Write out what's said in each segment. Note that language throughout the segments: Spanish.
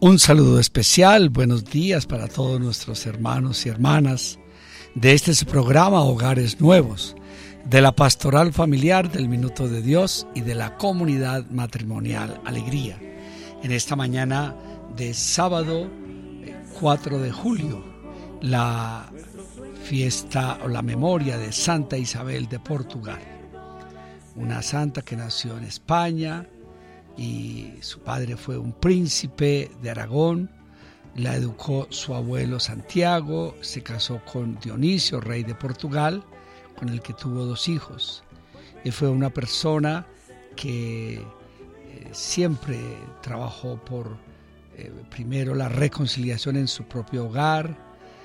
Un saludo especial, buenos días para todos nuestros hermanos y hermanas de este su programa Hogares Nuevos, de la Pastoral Familiar del Minuto de Dios y de la Comunidad Matrimonial Alegría. En esta mañana de sábado 4 de julio, la fiesta o la memoria de Santa Isabel de Portugal, una santa que nació en España, y su padre fue un príncipe de Aragón. La educó su abuelo Santiago, se casó con Dionisio, rey de Portugal, con el que tuvo 2 hijos. Y fue una persona que siempre trabajó por primero la reconciliación en su propio hogar,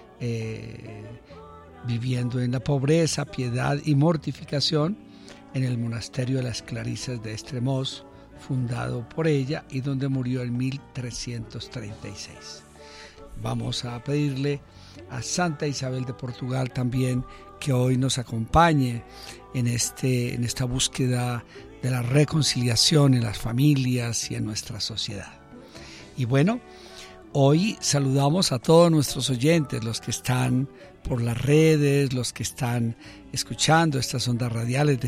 viviendo en la pobreza, piedad y mortificación en el monasterio de las Clarisas de Estremoz, fundado por ella y donde murió en 1336. Vamos a pedirle a Santa Isabel de Portugal también que hoy nos acompañe en esta búsqueda de la reconciliación en las familias y en nuestra sociedad. Y bueno, hoy saludamos a todos nuestros oyentes, los que están por las redes, los que están escuchando estas ondas radiales de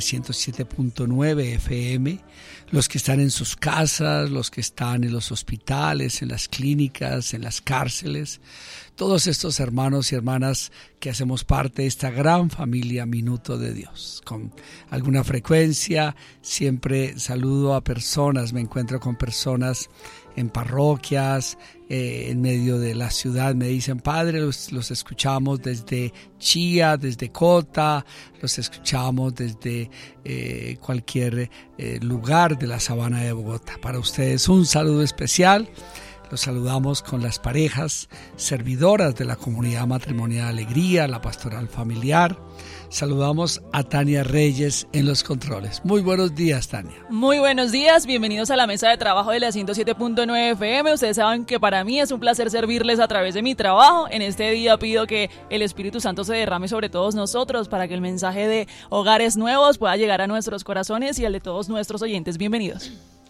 107.9 FM, los que están en sus casas, los que están en los hospitales, en las clínicas, en las cárceles, todos estos hermanos y hermanas que hacemos parte de esta gran familia Minuto de Dios. Con alguna frecuencia siempre saludo a personas, me encuentro con personas en parroquias, en medio de la ciudad, me dicen: padre, los escuchamos desde Chía, desde Cota, los escuchamos desde cualquier lugar de la sabana de Bogotá. Para ustedes un saludo especial. Los saludamos con las parejas servidoras de la Comunidad Matrimonial Alegría, la Pastoral Familiar. Saludamos a Tania Reyes en los controles. Muy buenos días, Tania. Muy buenos días, bienvenidos a la mesa de trabajo de la 107.9 FM. Ustedes saben que para mí es un placer servirles a través de mi trabajo. En este día pido que el Espíritu Santo se derrame sobre todos nosotros para que el mensaje de Hogares Nuevos pueda llegar a nuestros corazones y al de todos nuestros oyentes. Bienvenidos.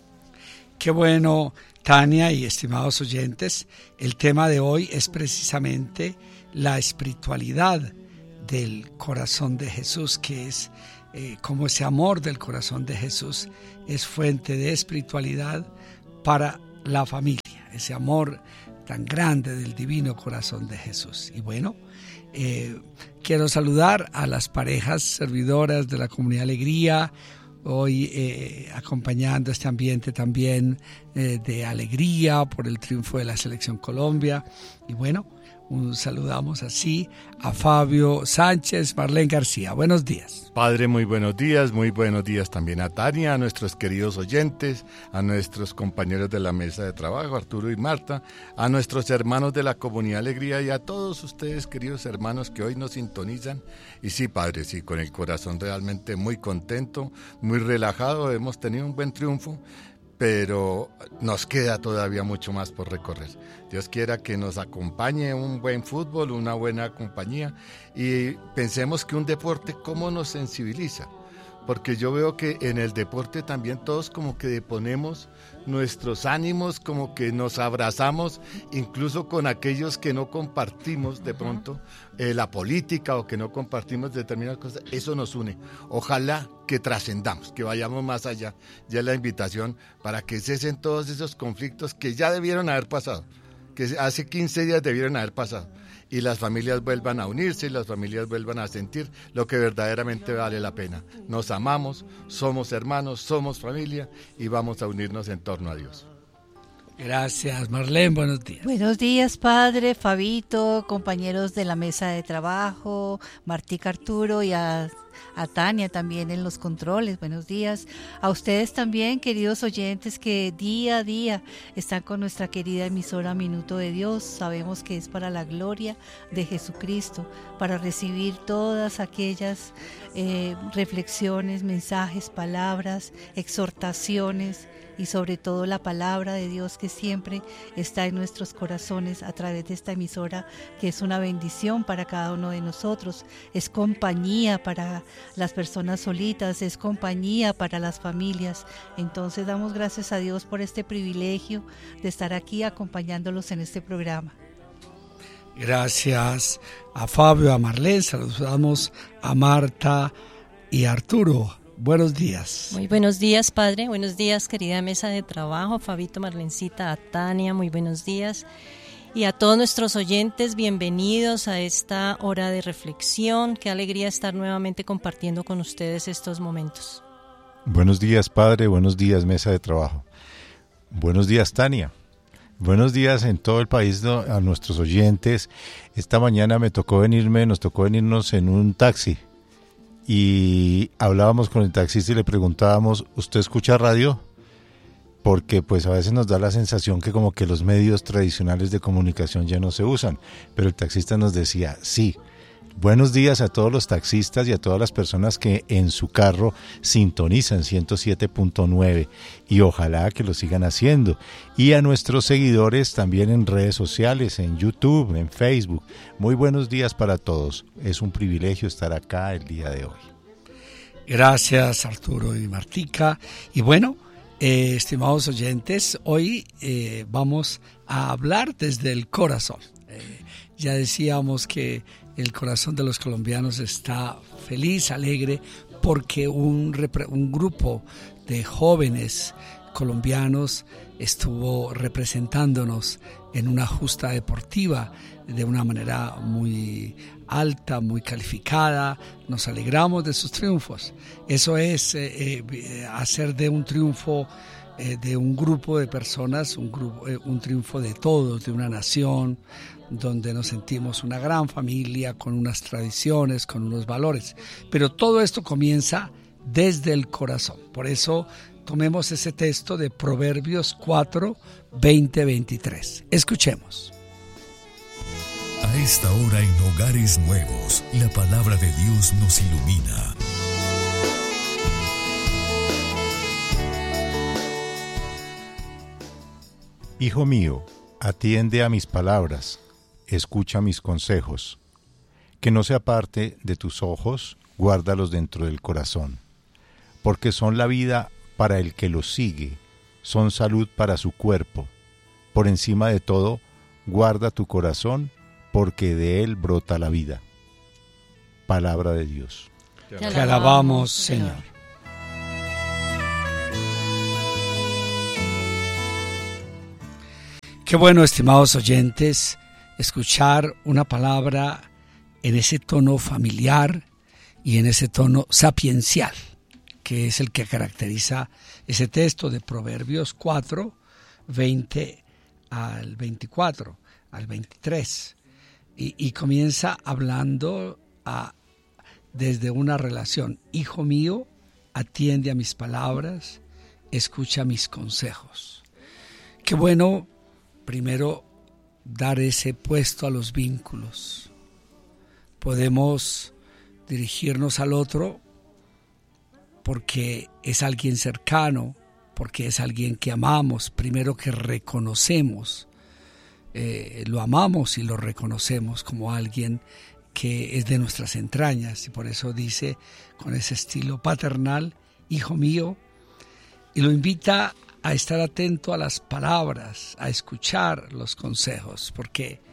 Qué bueno, Tania y estimados oyentes. El tema de hoy es precisamente la espiritualidad del corazón de Jesús, que es como ese amor del corazón de Jesús es fuente de espiritualidad para la familia, ese amor tan grande del divino corazón de Jesús. Y bueno, quiero saludar a las parejas servidoras de la Comunidad Alegría, hoy acompañando este ambiente también de alegría por el triunfo de la Selección Colombia. Y bueno, saludamos así a Fabio Sánchez, Marlene García. Buenos días. Padre, muy buenos días también a Tania, a nuestros queridos oyentes, a nuestros compañeros de la mesa de trabajo, Arturo y Marta, a nuestros hermanos de la Comunidad Alegría y a todos ustedes, queridos hermanos, que hoy nos sintonizan. Y sí, Padre, sí, con el corazón realmente muy contento, muy relajado, hemos tenido un buen triunfo, pero nos queda todavía mucho más por recorrer. Dios quiera que nos acompañe un buen fútbol, una buena compañía, y pensemos que un deporte, ¿cómo nos sensibiliza? Porque yo veo que en el deporte también todos como que deponemos nuestros ánimos, como que nos abrazamos, incluso con aquellos que no compartimos de pronto la política o que no compartimos determinadas cosas. Eso nos une. Ojalá que trascendamos, que vayamos más allá. Ya la invitación para que cesen todos esos conflictos que ya debieron haber pasado, que hace 15 días debieron haber pasado. Y las familias vuelvan a unirse y las familias vuelvan a sentir lo que verdaderamente vale la pena. Nos amamos, somos hermanos, somos familia y vamos a unirnos en torno a Dios. Gracias, Marlene, buenos días. Buenos días, padre, Fabito, compañeros de la mesa de trabajo, Martica, Arturo y a Tania también en los controles. Buenos días a ustedes también, queridos oyentes, que día a día están con nuestra querida emisora Minuto de Dios. Sabemos que es para la gloria de Jesucristo, para recibir todas aquellas reflexiones, mensajes, palabras, exhortaciones y sobre todo la palabra de Dios que siempre está en nuestros corazones a través de esta emisora, que es una bendición para cada uno de nosotros, es compañía para para las personas solitas, es compañía para las familias. Entonces damos gracias a Dios por este privilegio de estar aquí acompañándolos en este programa. Gracias a Fabio, a Marlene, saludamos a Marta y a Arturo. Buenos días. Muy buenos días, padre. Buenos días, querida mesa de trabajo. Fabito, Marlencita, a Tania, muy buenos días. Y a todos nuestros oyentes, bienvenidos a esta hora de reflexión. Qué alegría estar nuevamente compartiendo con ustedes estos momentos. Buenos días, padre. Buenos días, mesa de trabajo. Buenos días, Tania. Buenos días en todo el país a nuestros oyentes. Esta mañana nos tocó venirnos en un taxi y hablábamos con el taxista y le preguntábamos, ¿usted escucha radio? Porque pues a veces nos da la sensación que como que los medios tradicionales de comunicación ya no se usan, pero el taxista nos decía, sí. Buenos días a todos los taxistas y a todas las personas que en su carro sintonizan 107.9 y ojalá que lo sigan haciendo. Y a nuestros seguidores también en redes sociales, en YouTube, en Facebook. Muy buenos días para todos. Es un privilegio estar acá el día de hoy. Gracias, Arturo y Martica. Y bueno, estimados oyentes, hoy vamos a hablar desde el corazón. Ya decíamos que el corazón de los colombianos está feliz, alegre, porque un grupo de jóvenes colombianos estuvo representándonos en una justa deportiva de una manera muy alta, muy calificada. Nos alegramos de sus triunfos. Eso es hacer de un triunfo de un grupo de personas, un triunfo de todos, de una nación, donde nos sentimos una gran familia, con unas tradiciones, con unos valores. Pero todo esto comienza desde el corazón. Por eso tomemos ese texto de Proverbios 4, 20-23. Escuchemos. A esta hora en Hogares Nuevos, la palabra de Dios nos ilumina. Hijo mío, atiende a mis palabras, escucha mis consejos. Que no se aparte de tus ojos, guárdalos dentro del corazón. Porque son la vida para el que los sigue, son salud para su cuerpo. Por encima de todo, guarda tu corazón, porque de él brota la vida. Palabra de Dios. Te alabamos, Señor. Qué bueno, estimados oyentes, escuchar una palabra en ese tono familiar y en ese tono sapiencial, que es el que caracteriza ese texto de Proverbios 4, 20 al 24, al 23. Y comienza hablando desde una relación. Hijo mío, atiende a mis palabras, escucha mis consejos. Qué bueno, primero, dar ese puesto a los vínculos. Podemos dirigirnos al otro porque es alguien cercano, porque es alguien que amamos, primero que reconocemos. Lo amamos y lo reconocemos como alguien que es de nuestras entrañas, y por eso dice con ese estilo paternal, hijo mío, y lo invita a estar atento a las palabras, a escuchar los consejos, porque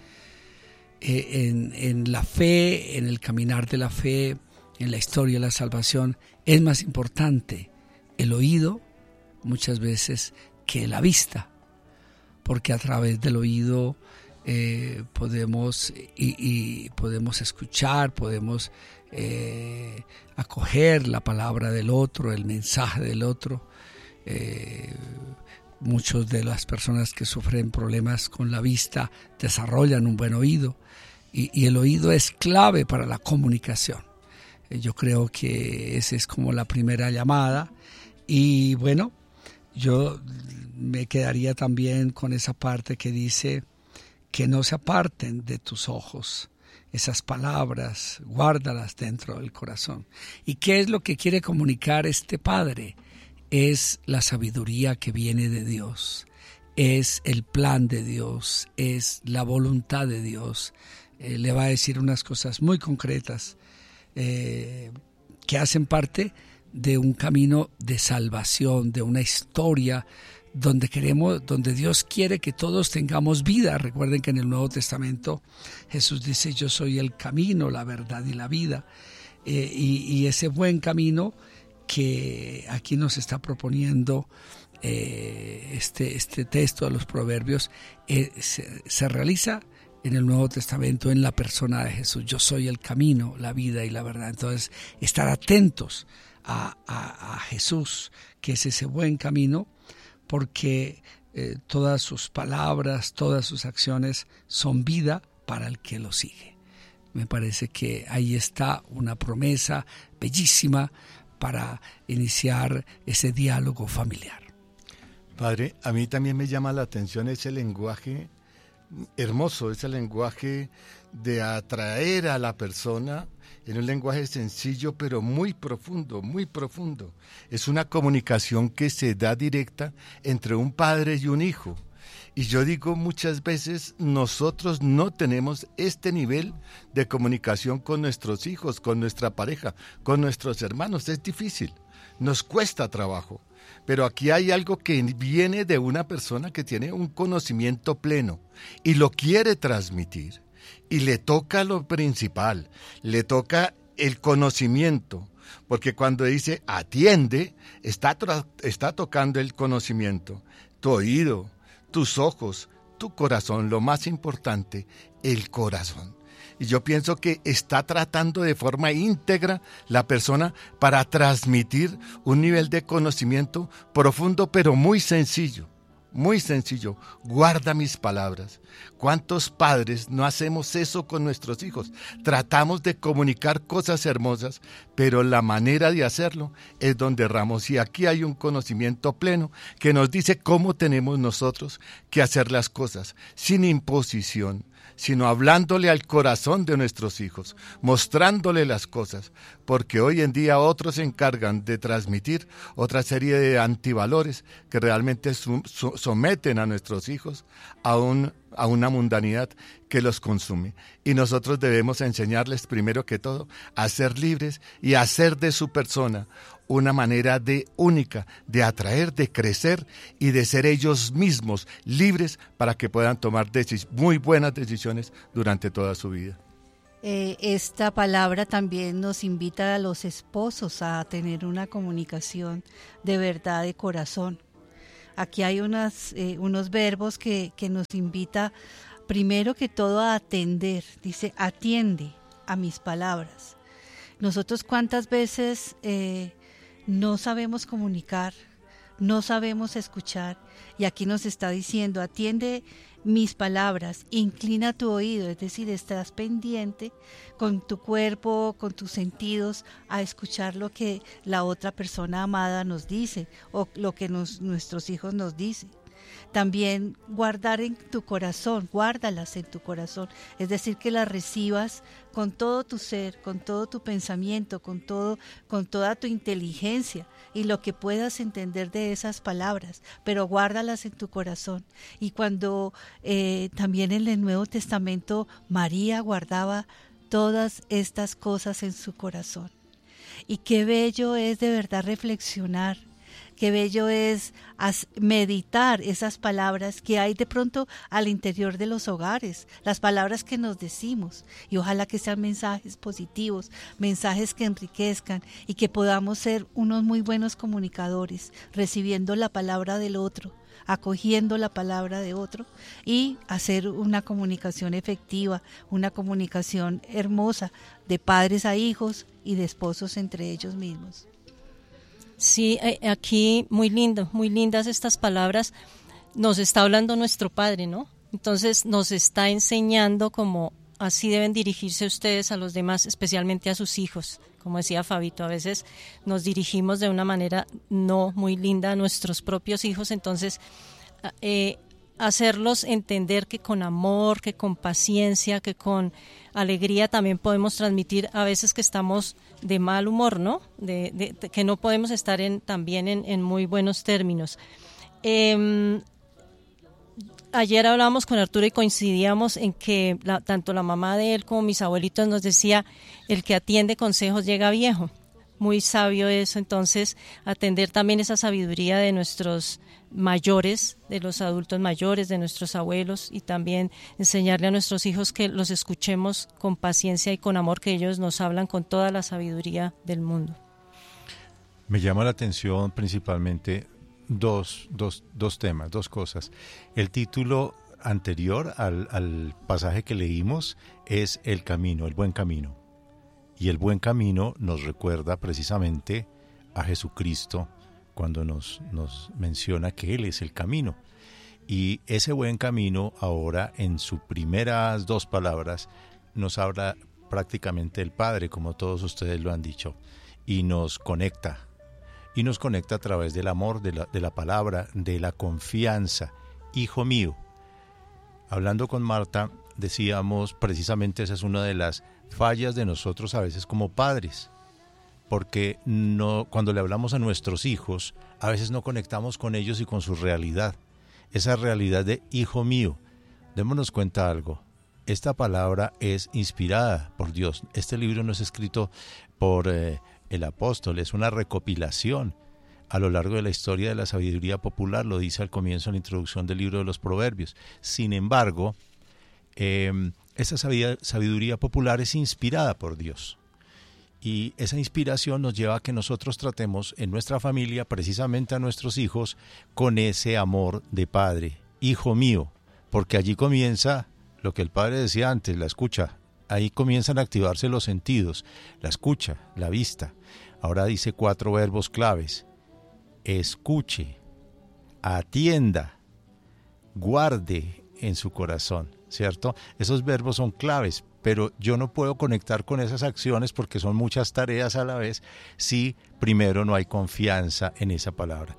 en la fe, en el caminar de la fe, en la historia de la salvación, es más importante el oído muchas veces que la vista, porque a través del oído podemos escuchar, podemos acoger la palabra del otro, el mensaje del otro. Muchas de las personas que sufren problemas con la vista desarrollan un buen oído, y el oído es clave para la comunicación. Yo creo que esa es como la primera llamada, y bueno, yo me quedaría también con esa parte que dice que no se aparten de tus ojos esas palabras, guárdalas dentro del corazón. ¿Y qué es lo que quiere comunicar este padre? Es la sabiduría que viene de Dios, es el plan de Dios, es la voluntad de Dios. Le va a decir unas cosas muy concretas que hacen parte de un camino de salvación, de una historia donde Dios quiere que todos tengamos vida. Recuerden que en el Nuevo Testamento Jesús dice: yo soy el camino, la verdad y la vida. Y ese buen camino que aquí nos está proponiendo este texto de los Proverbios se realiza en el Nuevo Testamento en la persona de Jesús. Yo soy el camino, la vida y la verdad. Entonces, estar atentos a Jesús, que es ese buen camino, porque todas sus palabras, todas sus acciones son vida para el que lo sigue. Me parece que ahí está una promesa bellísima para iniciar ese diálogo familiar. Padre, a mí también me llama la atención ese lenguaje hermoso, ese lenguaje de atraer a la persona en un lenguaje sencillo pero muy profundo, muy profundo. Es una comunicación que se da directa entre un padre y un hijo. Y yo digo, muchas veces nosotros no tenemos este nivel de comunicación con nuestros hijos, con nuestra pareja, con nuestros hermanos. Es difícil, nos cuesta trabajo. Pero aquí hay algo que viene de una persona que tiene un conocimiento pleno y lo quiere transmitir. Y le toca lo principal, le toca el conocimiento. Porque cuando dice atiende, está tocando el conocimiento, tu oído, tus ojos, tu corazón, lo más importante, el corazón. Y yo pienso que está tratando de forma íntegra la persona para transmitir un nivel de conocimiento profundo, pero muy sencillo. Muy sencillo, guarda mis palabras. ¿Cuántos padres no hacemos eso con nuestros hijos? Tratamos de comunicar cosas hermosas, pero la manera de hacerlo es donde erramos. Y aquí hay un conocimiento pleno que nos dice cómo tenemos nosotros que hacer las cosas, sin imposición, sino hablándole al corazón de nuestros hijos, mostrándole las cosas, porque hoy en día otros se encargan de transmitir otra serie de antivalores que realmente someten a nuestros hijos a una mundanidad que los consume. Y nosotros debemos enseñarles primero que todo a ser libres y a hacer de su persona una manera única de atraer, de crecer y de ser ellos mismos libres para que puedan tomar muy buenas decisiones durante toda su vida. Esta palabra también nos invita a los esposos a tener una comunicación de verdad, de corazón. Aquí hay unos verbos que nos invita primero que todo a atender. Dice, atiende a mis palabras. Nosotros cuántas veces no sabemos comunicar, no sabemos escuchar, y aquí nos está diciendo, atiende mis palabras, inclina tu oído, es decir, estás pendiente con tu cuerpo, con tus sentidos, a escuchar lo que la otra persona amada nos dice, o lo que nuestros hijos nos dicen. También guardar en tu corazón, guárdalas en tu corazón, es decir, que las recibas con todo tu ser, con todo tu pensamiento, con toda tu inteligencia y lo que puedas entender de esas palabras, pero guárdalas en tu corazón. Y cuando también en el Nuevo Testamento María guardaba todas estas cosas en su corazón. Y qué bello es de verdad reflexionar. Qué bello es meditar esas palabras que hay de pronto al interior de los hogares, las palabras que nos decimos, y ojalá que sean mensajes positivos, mensajes que enriquezcan y que podamos ser unos muy buenos comunicadores, recibiendo la palabra del otro, acogiendo la palabra de otro y hacer una comunicación efectiva, una comunicación hermosa de padres a hijos y de esposos entre ellos mismos. Sí, aquí muy lindas estas palabras. Nos está hablando nuestro Padre, ¿no? Entonces nos está enseñando cómo así deben dirigirse ustedes a los demás, especialmente a sus hijos. Como decía Fabito, a veces nos dirigimos de una manera no muy linda a nuestros propios hijos, entonces hacerlos entender que con amor, que con paciencia, que con alegría también podemos transmitir a veces que estamos de mal humor, ¿no? Que no podemos estar también en muy buenos términos. Ayer hablábamos con Arturo y coincidíamos en que tanto la mamá de él como mis abuelitos nos decía, el que atiende consejos llega viejo, muy sabio eso. Entonces, atender también esa sabiduría de nuestros mayores, de los adultos mayores, de nuestros abuelos, y también enseñarle a nuestros hijos que los escuchemos con paciencia y con amor, que ellos nos hablan con toda la sabiduría del mundo. Me llama la atención principalmente dos temas, dos cosas. El título anterior al pasaje que leímos es el camino, el buen camino. Y el buen camino nos recuerda precisamente a Jesucristo cuando nos menciona que Él es el camino. Y ese buen camino ahora, en sus primeras dos palabras, nos habla prácticamente del Padre, como todos ustedes lo han dicho, y nos conecta. Y nos conecta a través del amor, de la palabra, de la confianza. Hijo mío. Hablando con Marta, decíamos, precisamente esa es una de las fallas de nosotros a veces como padres, porque cuando le hablamos a nuestros hijos, a veces no conectamos con ellos y con su realidad, esa realidad de hijo mío. Démonos cuenta algo, esta palabra es inspirada por Dios, este libro no es escrito por el apóstol, es una recopilación a lo largo de la historia de la sabiduría popular, lo dice al comienzo en la introducción del libro de los Proverbios. Sin embargo, esa sabiduría popular es inspirada por Dios, y esa inspiración nos lleva a que nosotros tratemos en nuestra familia precisamente a nuestros hijos con ese amor de padre, hijo mío, porque allí comienza lo que el padre decía antes, la escucha, ahí comienzan a activarse los sentidos, la escucha, la vista. Ahora dice 4 verbos claves: escuche, atienda, guarde en su corazón. ¿Cierto? Esos verbos son claves, pero yo no puedo conectar con esas acciones porque son muchas tareas a la vez si primero no hay confianza en esa palabra.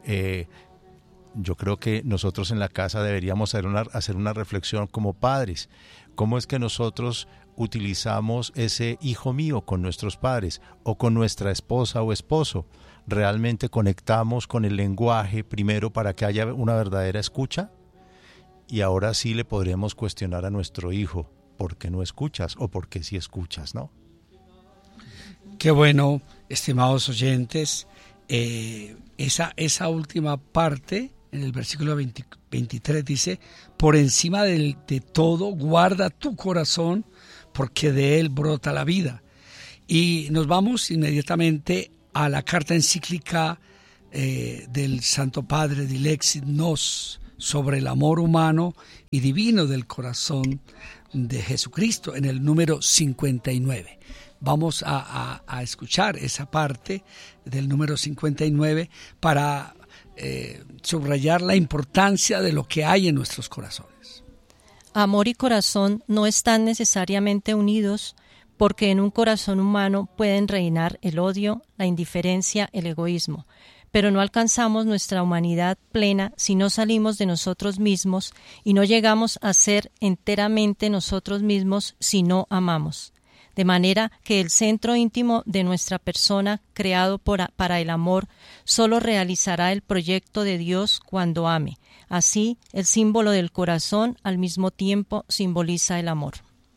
Yo creo que nosotros en la casa deberíamos hacer una reflexión como padres. ¿Cómo es que nosotros utilizamos ese hijo mío con nuestros padres o con nuestra esposa o esposo? ¿Realmente conectamos con el lenguaje primero para que haya una verdadera escucha? Y ahora sí le podremos cuestionar a nuestro hijo, ¿por qué no escuchas o por qué sí escuchas, no? Qué bueno, estimados oyentes, esa última parte, en el versículo 23 dice, por encima de todo guarda tu corazón, porque de él brota la vida. Y nos vamos inmediatamente a la carta encíclica del Santo Padre Dilexit Nos, sobre el amor humano y divino del corazón de Jesucristo, en el número 59. Vamos a escuchar esa parte del número 59 para subrayar la importancia de lo que hay en nuestros corazones. Amor y corazón no están necesariamente unidos, porque en un corazón humano pueden reinar el odio, la indiferencia, el egoísmo. Pero no alcanzamos nuestra humanidad plena si no salimos de nosotros mismos y no llegamos a ser enteramente nosotros mismos si no amamos. De manera que el centro íntimo de nuestra persona, creado para el amor, solo realizará el proyecto de Dios cuando ame. Así, el símbolo del corazón al mismo tiempo simboliza el amor.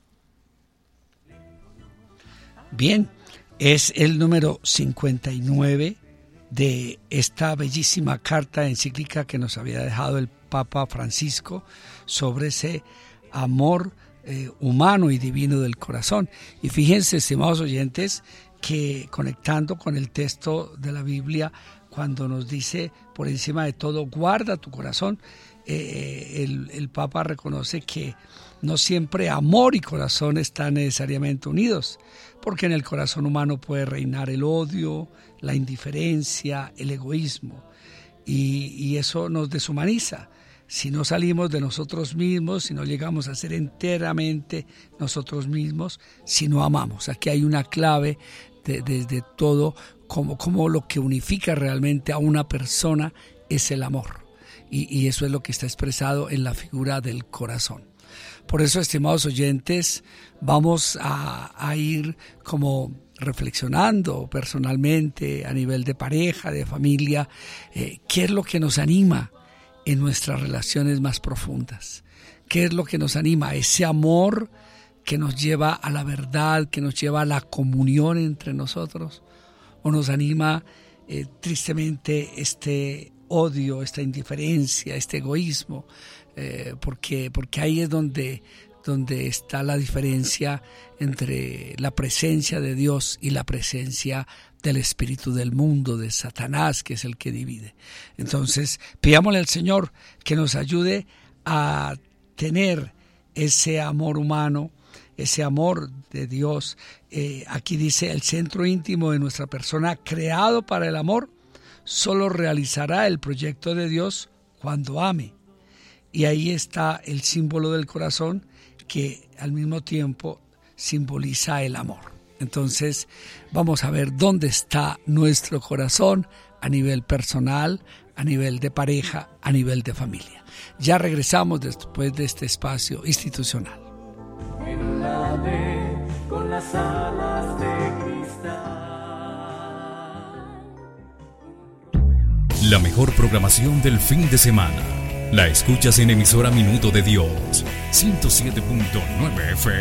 Bien, es el número 59 de esta bellísima carta encíclica que nos había dejado el Papa Francisco sobre ese amor humano y divino del corazón. Y fíjense, estimados oyentes, que conectando con el texto de la Biblia, cuando nos dice por encima de todo guarda tu corazón, el Papa reconoce que no siempre amor y corazón están necesariamente unidos, porque en el corazón humano puede reinar el odio, la indiferencia, el egoísmo, y eso nos deshumaniza. Si no salimos de nosotros mismos, si no llegamos a ser enteramente nosotros mismos, si no amamos. Aquí hay una clave desde todo, como lo que unifica realmente a una persona es el amor. Y eso es lo que está expresado en la figura del corazón. Por eso, estimados oyentes, vamos a ir como reflexionando personalmente a nivel de pareja, de familia, qué es lo que nos anima en nuestras relaciones más profundas. ¿Qué es lo que nos anima? Ese amor que nos lleva a la verdad, que nos lleva a la comunión entre nosotros, o nos anima tristemente este odio, esta indiferencia, este egoísmo, porque ahí es donde está la diferencia entre la presencia de Dios y la presencia del espíritu del mundo, de Satanás, que es el que divide. Entonces, pidámosle al Señor que nos ayude a tener ese amor humano, ese amor de Dios. Aquí dice: el centro íntimo de nuestra persona, creado para el amor, solo realizará el proyecto de Dios cuando ame. Y ahí está el símbolo del corazón, que al mismo tiempo simboliza el amor. Entonces vamos a ver dónde está nuestro corazón a nivel personal, a nivel de pareja, a nivel de familia. Ya regresamos después de este espacio institucional. Con las alas de cristal. La mejor programación del fin de semana la escuchas en emisora Minuto de Dios, 107.9 FM.